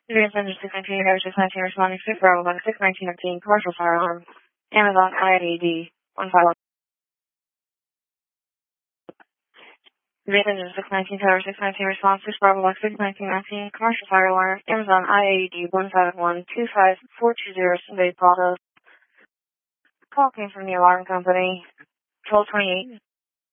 Advanced Engine 619, Air 619, responding 6 Bravo 1, 619, commercial fire alarm. Amazon IAD 151. Advanced Engine 619, Tower 619, response 6 Bravo 1, 619, commercial fire alarm. Amazon IAD 151, 25420, Sunday Plaza. Call came from the alarm company, 1228.